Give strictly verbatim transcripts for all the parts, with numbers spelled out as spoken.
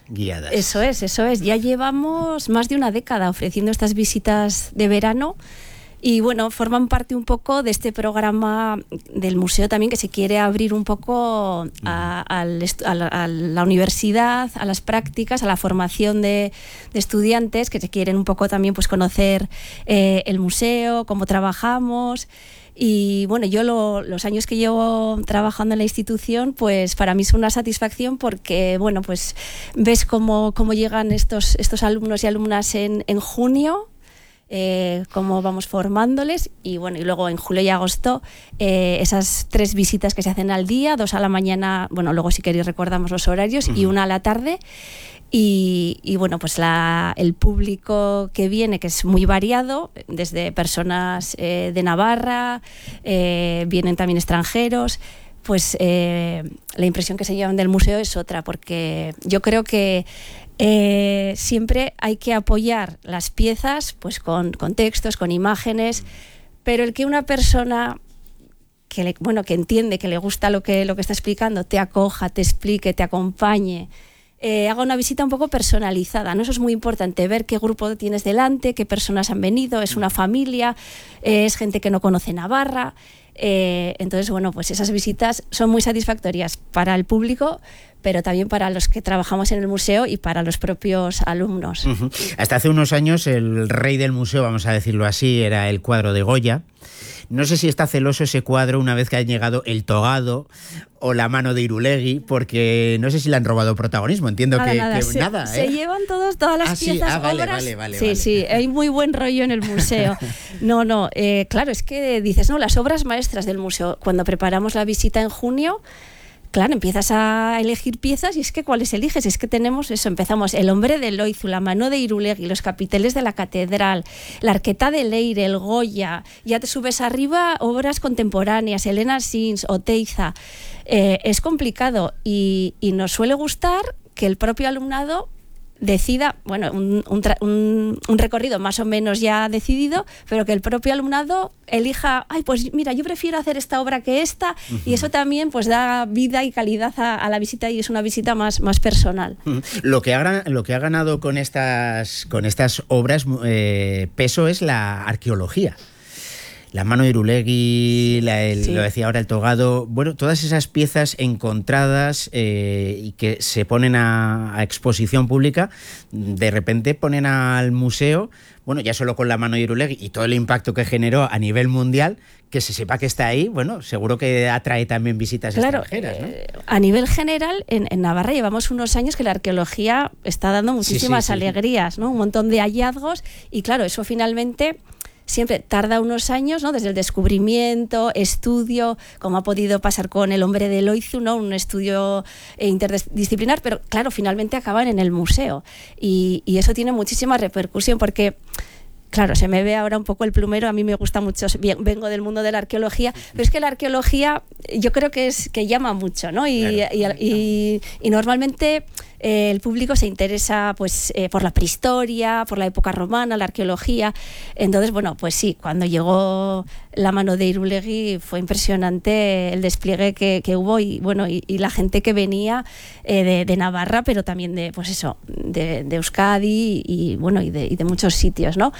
guiadas. Eso es, eso es. Ya llevamos más de una década ofreciendo estas visitas de verano. Y bueno, forman parte un poco de este programa del museo también, que se quiere abrir un poco a, al estu- a, la, a la universidad, a las prácticas, a la formación de, de estudiantes que se quieren un poco también pues conocer eh, el museo, cómo trabajamos. Y bueno, yo lo, los años que llevo trabajando en la institución, pues para mí es una satisfacción porque, bueno, pues ves cómo, cómo llegan estos, estos alumnos y alumnas en, en junio. Eh, cómo vamos formándoles y bueno, y luego en julio y agosto eh, esas tres visitas que se hacen al día, dos a la mañana, bueno, luego si queréis recordamos los horarios, uh-huh. y una a la tarde. Y, y bueno, pues la, el público que viene, que es muy variado, desde personas eh, de Navarra, eh, vienen también extranjeros, pues eh, la impresión que se llevan del museo es otra, porque yo creo que Eh, siempre hay que apoyar las piezas pues con, con textos, con imágenes, pero el que una persona que le, bueno, que entiende, que le gusta lo que, lo que está explicando, te acoja, te explique, te acompañe, eh, haga una visita un poco personalizada, ¿no? Eso es muy importante, ver qué grupo tienes delante, qué personas han venido, es una familia, eh, es gente que no conoce Navarra. Eh, entonces, bueno, pues esas visitas son muy satisfactorias para el público, pero también para los que trabajamos en el museo y para los propios alumnos. Uh-huh. Hasta hace unos años el rey del museo, vamos a decirlo así, era el cuadro de Goya. No sé si está celoso ese cuadro una vez que ha llegado el Togado o la mano de Irulegui, porque no sé si le han robado protagonismo. Entiendo nada, que nada. que se, nada. Se ¿eh? llevan todos, todas las ah, sí. piezas, ah, vale, obras. Vale, vale, sí, vale. sí, hay muy buen rollo en el museo. No, no, eh, claro, es que dices, no, las obras maestras del museo, cuando preparamos la visita en junio, claro, empiezas a elegir piezas y es que ¿cuáles eliges? Es que tenemos eso, empezamos el hombre de Loizu, la mano de Irulegui, los capiteles de la catedral, la arqueta de Leire, el Goya, ya te subes arriba, obras contemporáneas, Elena Sins, Oteiza. Eh, es complicado y, y nos suele gustar que el propio alumnado decida, bueno, un, un, tra- un, un recorrido más o menos ya decidido, pero que el propio alumnado elija, ay, pues mira, yo prefiero hacer esta obra que esta, uh-huh. y eso también pues da vida y calidad a, a la visita y es una visita más, más personal. Uh-huh. Lo que ha, lo que ha ganado con estas, con estas obras eh, peso es la arqueología. La mano de Irulegui, la, el, sí. lo decía ahora el Togado, bueno, todas esas piezas encontradas eh, y que se ponen a, a exposición pública, de repente ponen al museo, bueno, ya solo con la mano de Irulegui y todo el impacto que generó a nivel mundial, que se sepa que está ahí, bueno, seguro que atrae también visitas claro, extranjeras, ¿no? Eh, a nivel general, en, en Navarra llevamos unos años que la arqueología está dando muchísimas sí, sí, sí. alegrías, ¿no? Un montón de hallazgos y claro, eso finalmente siempre tarda unos años, ¿no? Desde el descubrimiento, estudio, como ha podido pasar con el hombre de Loizu, ¿no? Un estudio interdisciplinar, pero claro, finalmente acaban en el museo y, y eso tiene muchísima repercusión porque claro, se me ve ahora un poco el plumero, a mí me gusta mucho, bien, vengo del mundo de la arqueología, pero es que la arqueología yo creo que es que llama mucho, ¿no? Y, claro. y, y, y normalmente eh, el público se interesa pues eh, por la prehistoria, por la época romana, la arqueología. Entonces, bueno, pues sí, cuando llegó la mano de Irulegui fue impresionante el despliegue que, que hubo y bueno y, y la gente que venía eh, de, de Navarra, pero también de pues eso, de, de Euskadi y, y bueno y de, y de muchos sitios, ¿no?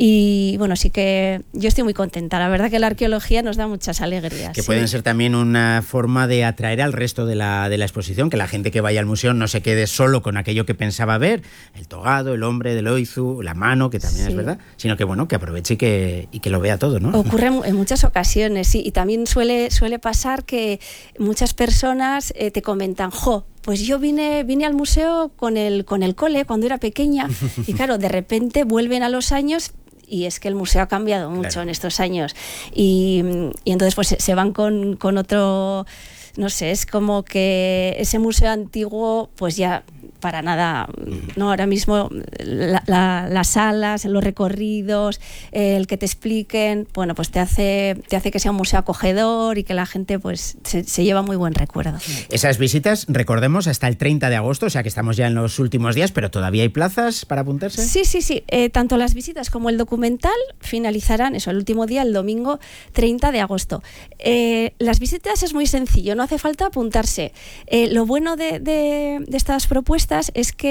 Y bueno, sí que yo estoy muy contenta. La verdad que la arqueología nos da muchas alegrías. Que sí. pueden ser también una forma de atraer al resto de la, de la exposición, que la gente que vaya al museo no se quede solo con aquello que pensaba ver, el Togado, el hombre de Loizu, la mano, que también sí. es verdad, sino que bueno, que aproveche y que, y que lo vea todo, ¿no? Ocurre en muchas ocasiones, sí, y también suele, suele pasar que muchas personas eh, te comentan, jo, pues yo vine, vine al museo con el, con el cole cuando era pequeña y claro, de repente vuelven a los años y es que el museo ha cambiado mucho claro. en estos años y, y entonces pues se van con, con otro, no sé, es como que ese museo antiguo pues ya para nada, no, ahora mismo la, la, las salas, los recorridos, eh, el que te expliquen, bueno, pues te hace, te hace que sea un museo acogedor y que la gente pues se, se lleva muy buen recuerdo. Esas visitas, recordemos, hasta el treinta de agosto, o sea que estamos ya en los últimos días, pero ¿todavía hay plazas para apuntarse? Sí, sí, sí, eh, tanto las visitas como el documental finalizarán, eso, el último día, el domingo treinta de agosto. Eh, las visitas es muy sencillo, no hace falta apuntarse. Eh, lo bueno de, de, de estas propuestas es que